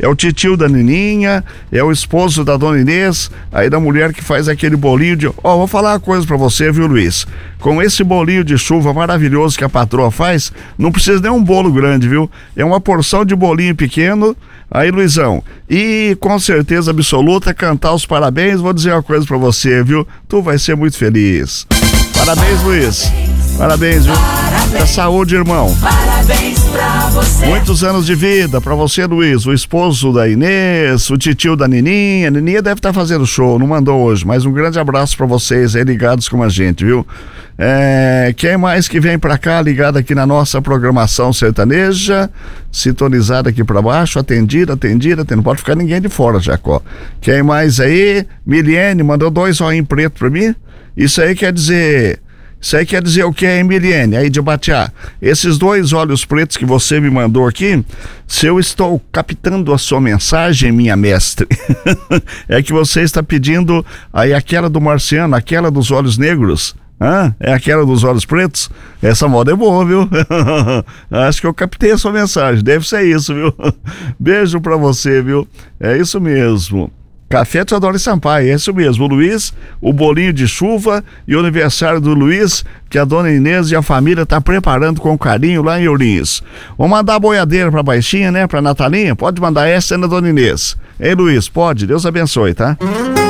é o titio da Nininha, é o esposo da dona Inês, aí da mulher que faz aquele bolinho de... vou falar uma coisa pra você, viu, Luiz? Com esse bolinho de chuva maravilhoso que a patroa faz, não precisa nem um bolo grande, viu? É uma porção de bolinho pequeno, aí, Luizão, e com certeza absoluta, cantar os parabéns, vou dizer uma coisa pra você, viu? Tu vai ser muito feliz. Parabéns, Luiz. Parabéns, viu? Muita saúde, irmão. Parabéns pra você. Muitos anos de vida pra você, Luiz, o esposo da Inês, o titio da Nininha. A Nininha deve estar fazendo show, não mandou hoje, mas um grande abraço pra vocês aí ligados com a gente, viu? Quem mais que vem pra cá, ligado aqui na nossa programação sertaneja, sintonizado aqui pra baixo, atendida, não pode ficar ninguém de fora, Jacó. Quem mais aí? Miliene mandou 2 zoinhos preto pra mim. Isso aí quer dizer o que, hein, Miliene? Aí de Batiá. Esses 2 olhos pretos que você me mandou aqui, se eu estou captando a sua mensagem, minha mestre, é que você está pedindo aí aquela do marciano, aquela dos olhos negros. É aquela dos olhos pretos? Essa moda é boa, viu? Acho que eu captei a sua mensagem. Deve ser isso, viu? Beijo pra você, viu? É isso mesmo. Café Teodoro Sampaio, é isso mesmo. O Luiz, o bolinho de chuva e o aniversário do Luiz, que a dona Inês e a família tá preparando com carinho lá em Ourinhos. Vamos mandar a boiadeira pra baixinha, né? Pra Natalinha? Pode mandar essa, né, dona Inês? Ei, Luiz, pode? Deus abençoe, tá?